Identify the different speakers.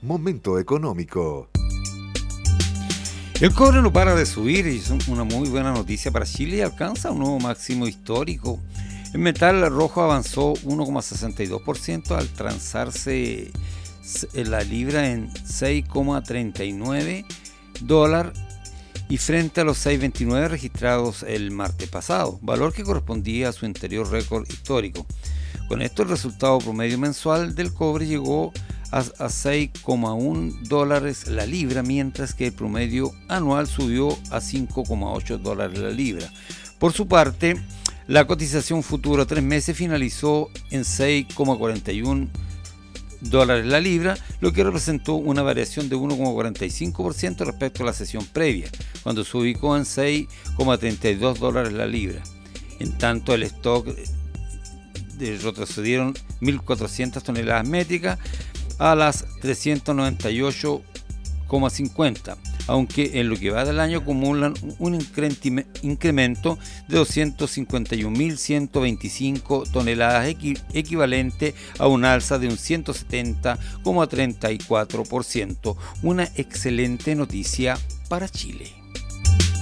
Speaker 1: Momento económico.
Speaker 2: El cobre no para de subir y es una muy buena noticia para Chile y alcanza un nuevo máximo histórico. El metal rojo avanzó 1,62% al transarse la libra en $6,39 y frente a los 6,29 registrados el martes pasado, valor que correspondía a su anterior récord histórico. Con esto el resultado promedio mensual del cobre llegó a $6,1 la libra, mientras que el promedio anual subió a $5,8 la libra. Por su parte, la cotización futura a 3 meses finalizó en $6,41 la libra, lo que representó una variación de 1,45% respecto a la sesión previa, cuando se ubicó en $6,32 la libra. En tanto, el stock retrocedieron 1.400 toneladas métricas a las 398,50, aunque en lo que va del año acumulan un incremento de 251.125 toneladas, equivalente a un alza de un 170,34%, una excelente noticia para Chile.